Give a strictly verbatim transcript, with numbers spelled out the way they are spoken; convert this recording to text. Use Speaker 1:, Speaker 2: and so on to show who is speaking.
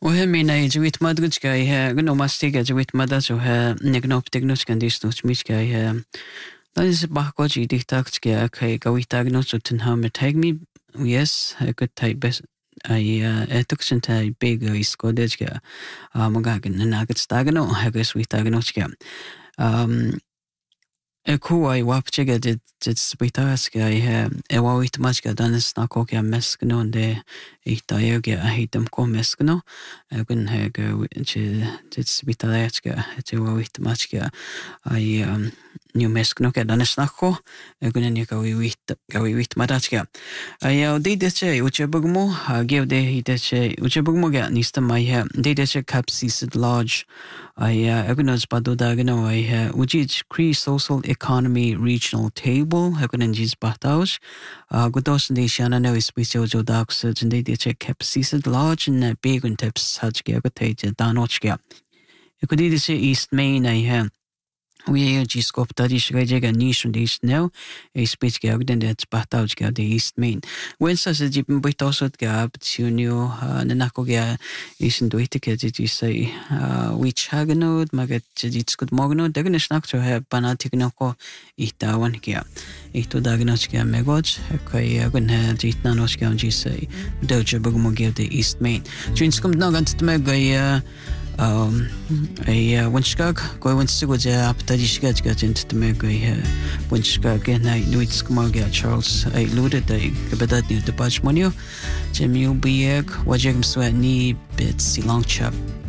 Speaker 1: وهي من جويت ما درج جاي ها قلنا ما استيجا جويت ما داس وها نجنوب تجنوس كان ديس نوش ميش جاي ها لانس بحكوا جي دي تاكس جاي كي قوي تاجنوس وتنها متهجمي ويس هكذا تاي بس أي اتوكسن تاي بيج يسكودج جاي مجاعن ناقد ستاجنو هكذا سوي تاجنوس جاي Kuai wapchega did did spitaska I ha ewawit machka danes na kokya meskno de itayoga ahitam ko meskno gun ha go did spitaska te wawit machka I um new meskno ka danes na ko gun ne ka wit ka wit madachka I de de che uchebugmo give de de che uchebugmo ga nista mai ha de de che capsisid large I agunas badodagano I ha ujij Cree social economy regional table hagunanjis bataus gudos de shana no special jodax jinde de che capsisid large and big and tips hajge agotate danochga ekudi de East Main I ha we are just got that is rejega niche and east now a speech gag then that's bataus ga the East Main when says the jipin boitosot gab tunio nanako ga isn't doitike did you say which haganod magat it's good mogno dagna snack to have banatiknoko itawan ga ito dagnos ga megoj kai agun ha jitnanos ga ji say doja bugmo give the East Main jinskum nagant mega um a winskag go winskag ja aptadi shigaj ga jint me go ha winskag na nuits kumaga Charles I loaded the gabadat ni the patch monio jemu bieg wajeg mswa ni bit silong chap